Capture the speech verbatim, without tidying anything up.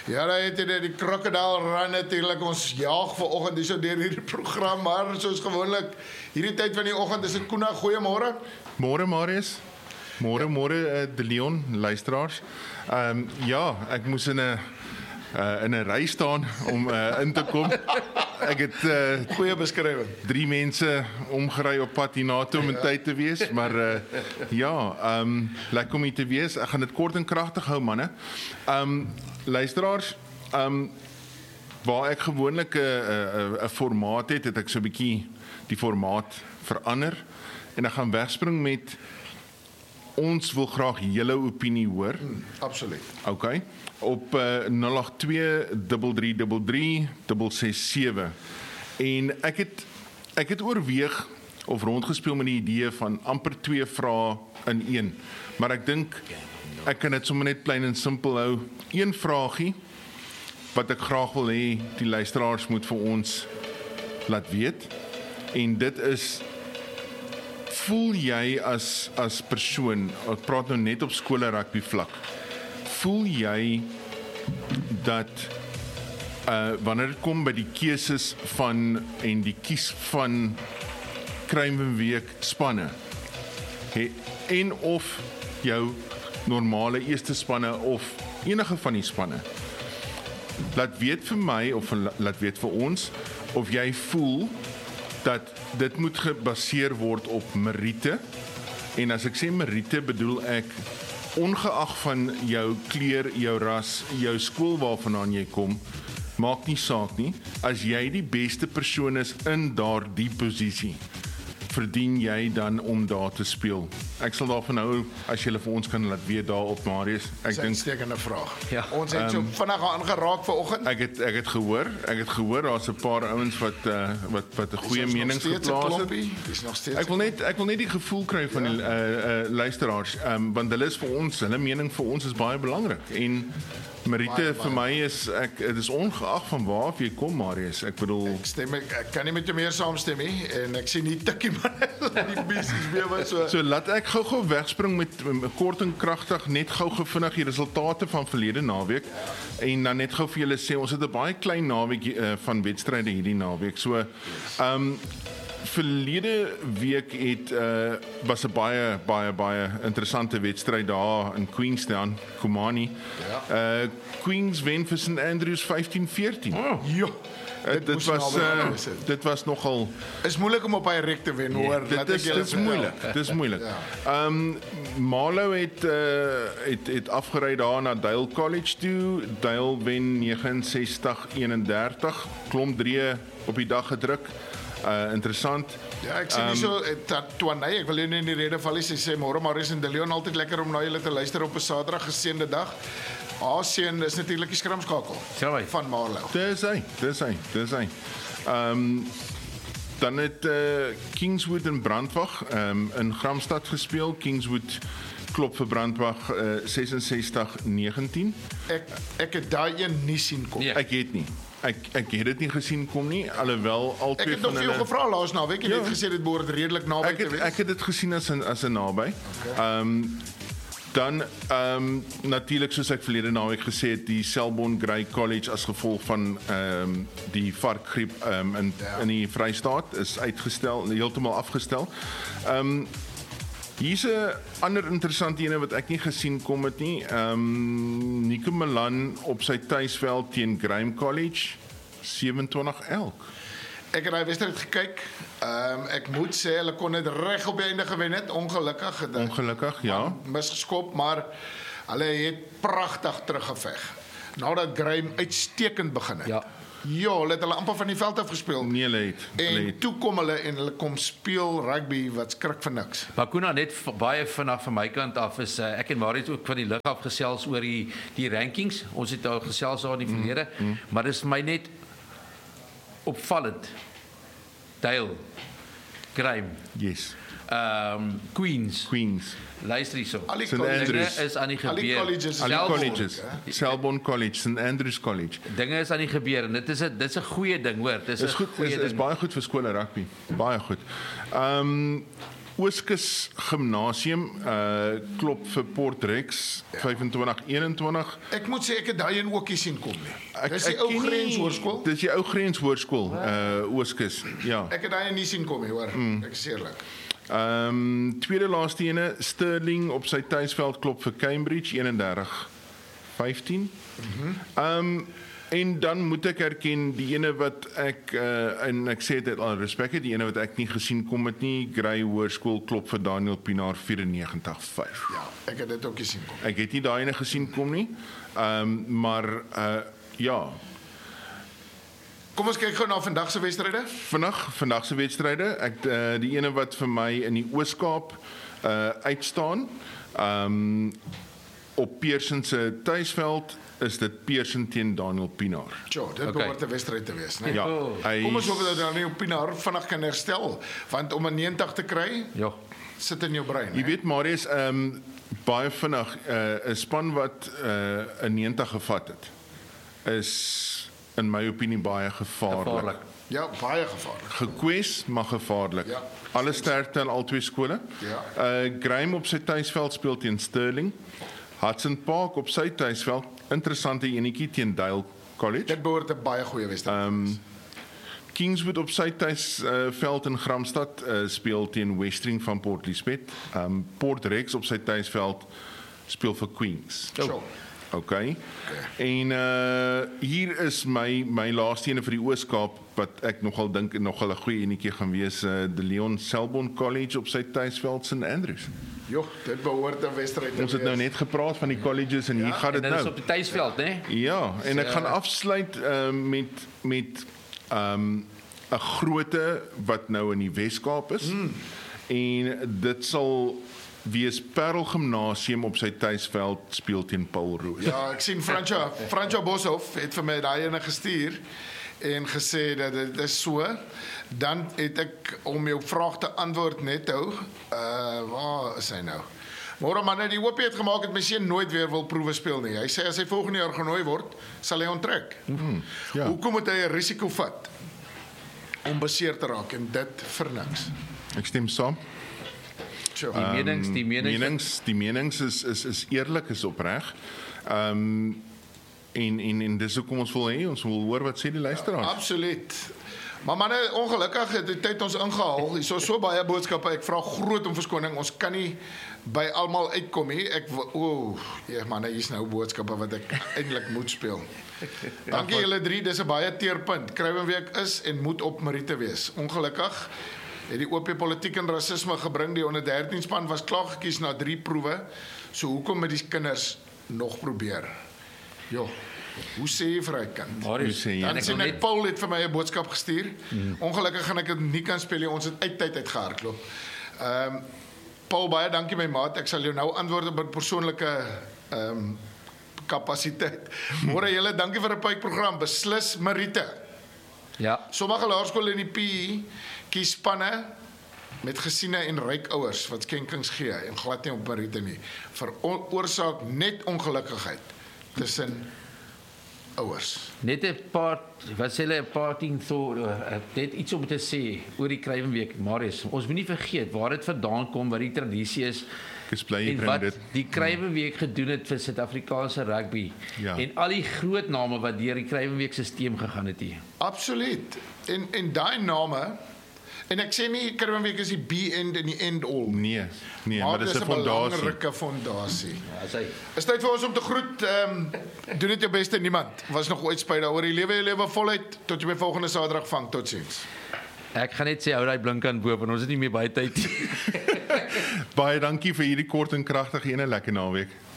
Ja, daar het die, die Crocodile Run natuurlijk, ons jaag vanoggend hier so deur hierdie program, maar soos gewoonlik, hierdie tyd van die oggend is dit Koena, goeiemôre. Môre Marius. Môre môre uh, De Leon, luisteraars. Ehm um, ja, ek moes in 'n uh, in 'n ry staan om uh, in te kom. Ek het uh, Goeie beskrywing. Drie mense omgery op pad hiernaartoe om in ja. tyd te wees, maar uh, ja, ehm um, lekker om hier te wees. Ek gaan dit kort en kragtig hou, manne. Ehm um, luisteraars, ehm um, waar ek gewoonlik 'n 'n 'n formaat het, het ek so 'n bietjie die formaat verander en ek gaan wegspring met ons wil graag julle opinie hoor. Hmm, absoluut. Okay. Op uh, nul agt twee drie drie drie drie ses ses sewe. En ek het ek het oorweeg of rondgespeel met die idee van amper twee vrae in een. Maar ek dink ek kan dit sommer net plain en simpel hou. Een vraagie wat ek graag wil hê die luisteraars moet vir ons laat weet. En dit is, voel jy as as persoon, ek praat nou net op skole rugby vlak, voel jy dat uh, wanneer dit kom by die keuses van en die kies van Kruiwenweek spanne he, en of jou normale eerste spanne of enige van die spanne, laat weet vir my of laat weet vir ons of jy voel dat dit moet gebaseer word op meriete. En as ek sê meriete, bedoel ek ongeag van jou kleur, jou ras, jou skool waarvandaan jy kom, maak nie saak nie. As jy die beste persoon is in daardie posisie, verdien jy dan om daar te speel. Ek sal daarvan hou as jy vir ons kan laat weet daar op Marius. Ek dink 'n stekende vraag. Ja, ons het so um, vinnig aangeraak vanoggend. Ek het ek het gehoor, ek het gehoor daar's 'n paar ouens wat uh, wat wat 'n goeie mening geplaas het. Dis nog steeds. Ek wil net ek wil net die gevoel kry van ja. die uh, uh, luisteraars, um, want hulle is vir ons, hulle mening vir ons is baie belangrik. En meriete vir my is ek dit is ongeag van waar af jy kom, Marius. Ek bedoel ek stem ek, ek kan nie met jou meer saamstem nie en ek sien nie tikkie man die besies weer wat so. So laat ek gou-gou wegspring met, met kort en kragtig net gou-gou vinnig die resultate van verlede naweek en dan net gou vir julle sê ons het 'n baie klein naweek uh, van wedstryde hierdie naweek. So ehm um, verlede week het uh, was 'n baie baie baie interessante wedstryd daar in Queenstown, Kumani. Ja. Uh, Queens wen vir Saint Andrews vyftien veertien. Oh, ja. Uh, dit, dit was uh, dit was nogal is moeilik om op hy rek te wen, hoor. Dit is dit is moeilik. Dit is moeilik. Ehm um, Marlow het uh, het het afgery daar na Dale College toe. Dale wen negenensestig eenendertig. Klomp drie op die dag gedruk. Uh, interessant. Ja, ek sien um, nie so Twanay, ek wil nie in die rede val nie, sy sê môre Marius en De Leon, altyd lekker om na julle te luister op 'n Saterdag, geseënde dag. Asien is natuurlik die skramskakel van Marlow. Dis hy, dis hy, dis hy. Ehm um, dan het uh, Kingswood en Brandwag um, in Gramstad gespeel. Kingswood klop vir Brandwag uh, sesensestig negentien. Ek ek het daai een nie sien kom. Ja. Ek het nie. Ek ek het dit nie gesien kom nie, alhoewel al twee van hulle. Ek het nog veel gevra laas naweek, jy ja. het gesê dit behoort redelik naby ek het, te wees. Ek het dit gesien as 'n as 'n naby. Ehm okay. um, dan ehm um, natuurlik soos ek verlede naweek gesê het, die Selborne Grey College as gevolg van ehm um, die varkgriep ehm um, in ja. in die Vrystaat is uitgestel, heeltemal afgestel. Ehm um, hier's 'n ander interessante ene wat ek nie gesien kom het nie. Ehm um, Nico Milan op sy tuisveld teen Graham College sewenentwintig elk. Ek het daai wedstryd gekyk. Ehm um, ek moet sê hulle kon dit reg op die einde gewen het, ongelukkig gedink. Ongelukkig, ja. Misgeskop, maar hulle het pragtig teruggeveg. Nadat Graham uitstekend begin het. Ja. Ja, hulle het hulle amper van die veld af gespeel. Nee, hulle het. En hulle het. toe kom hulle en hulle kom speel rugby wat skrik vir niks. Maar Koena, net baie vinnig van my kant af is uh, ek en Marius ook van die lig af gesels oor die die rankings. Ons het al gesels daar in die verlede, mm, mm. maar dit is my net opvallend. Dale, Graham. Yes. Ehm um, Queens. Queens. Luister hierso. Saint Andrews is aan die gebeur. Al die colleges, al die colleges. Selborne College, Saint Andrews College. Dinge is aan die gebeur en dit is 'n dit is 'n goeie ding, hoor. Dit is 'n goeie ding. Dit is baie goed vir skole rugby. Baie goed. Ehm um, Ooskus Gimnasium uh, klop vir Port Rex vyfentwintig eenentwintig. Ek moet sê ek het daai een ook nie sien kom nie. Ek, Dis die ek ou ken nie- grenshoërskool. Dis die ou grenshoërskool, uh, Ooskus, ja. Ek het daai een nie sien kom nie, hoor. Mm. Ek is eerlik. Ehm um, tweede laaste ene, Sterling op sy tuisveld klop vir Cambridge eenendertig vyftien. Ehm um, en dan moet ek erken die ene wat ek uh, en ek sê dit al respek het, die ene wat ek nie gesien kom het nie, Grey Hoërskool klop vir Daniel Pinaar vyfennegentig vyf. Ja, ek het dit ook nie sien kom. Ek het nie daai ene gesien kom nie. Ehm um, maar uh, ja, Kom ons kyk gou na vandag se wedstryde. Vandag, vandag se wedstryde, ek uh, die ene wat vir my in die Oos-Kaap uh, uitstaan, um, op Pearson se tuisveld is dit Pearson teen Daniel Pinaar. Ja, dit Okay. behoort 'n wedstryd te wees, né? Ja, hy Kom ons hoop dat Daniel Pinaar vinnig kan herstel, want om 'n negentig te kry, Ja. sit in jou brein. Jy hè? weet Marius, um, baie vinnig, uh, 'n span wat uh, 'n negentig gevat het, is in my opinie baie gevaarlik. Gevaarlik. Ja, baie gevaarlik. Gekwes, maar gevaarlik. Ja. Alle sterkte aan al twee skole. Ja. Uh Graham op sy tuisveld speel teen Sterling. Hudson Park op sy tuisveld, interessante enetjie teen Dale College. Dit behoort 'n baie goeie wedstryd. Um Kingswood op sy tuisveld uh, in Gramstad uh, speel teen Westering van Port Elizabeth. Um Port Rex op sy tuisveld speel vir Queens. So. Okay. En uh hier is my my laaste ene vir die Oos-Kaap wat ek nogal dink nogal 'n goeie enetjie gaan wees, uh, De Leon Selborne College op sy tuisveld Saint Andrews. Jo, dit behoort 'n wedstryd te Ons het nou wees. net gepraat van die colleges en hier gaan En dit dit is nou. op die tuisveld, né? Ja, en ek So, gaan afsluit uh, met met um 'n groote wat nou in die Wes-Kaap is. Mm. En dit sal wees Parel Gimnasium op sy tuisveld speel teen Paul Roos. Ja, ek sien Francois Francois Boshoff het vir my daai ene gestuur en gesê dat dit is so. Dan het ek om jou vraag te antwoord net hou. Uh waar is hy nou? Môre manne, die Hoopie het gemaak dat my seun nooit weer wil proewe speel nie. Hy sê as hy volgende jaar genooi word, sal hy onttrek. Mm, ja. Hoekom moet hy 'n risiko vat om beseer te raak en dit vir niks? Ek stem saam. So, Die menings, die menings. menings die menings is is is eerlik, is opreg. Ehm um, en en en dis hoekom ons wil hê ons wil hoor wat sê die luisteraars. absoluut. Maar manne, ongelukkig het die tyd ons ingehaal. Hier is so baie boodskappe. Ek vra groot om verskoning. Ons kan nie by almal uitkom nie. Ek o, oh, ja manne, hier's nou boodskappe wat ek eintlik moet speel. Dankie julle drie. Dis 'n baie teerpunt. Kruiwenweek is en moet op Meriete wees. Ongelukkig het die O P politiek en rasisme gebring. Die onder dertien span was klaar gekies na drie proewe. So hoekom met die kinders nog probeer? Jo. Hoe sê jy vir hy kind? Marius, Hoe sê jy? Dan ek sien wil ek net Paul het vir my 'n boodskap gestuur. Mm. Ongelukkig gaan ek dit nie kan speel nie. Ons het uit tyd uitgehardloop. Ehm um, Paul, baie dankie my maat. Ek sal jou nou antwoord op 'n persoonlike ehm um, kapasiteit. Môre julle, dankie vir 'n pypprogram. Beslis Meriete. ja, Sommige laerskole in die P E kies spanne met gesiene en ryk ouers wat skenkings gee en glad nie op Meriete nie. Veroorsaak net ongelukkigheid tussen ouers. net 'n paar wat sê hulle 'n paar ding so uh, net iets om te sê oor die Kruiwenweek, Marius. Ons moenie vergeet waar dit vandaan kom, wat die tradisie is. Ek is bly jy En bring wat dit. die Kruiwenweek gedoen het vir Suid-Afrikaanse rugby. Ja. En al die groot name wat deur die Kruiwenweek stelsel gegaan het hier. Absoluut. En en daai name, en ek sê nie Kruiwenweek is die be-end en die end-all. Nee, nee, maar dis 'n fondasie. belangrike fondasie. Ja, as hy Is tyd vir ons om te groet. Ehm um, doen dit jou beste, niemand. Was nog ooit spyt daaroor. Die lewe, lewe voluit. Tot jy my volgende Saterdag vang. Totsiens. ek gaan net sê hou daai blink aan bo, want ons het nie meer baie tyd nie. Baie dankie vir hierdie kort en kragtige ene lekker naweek.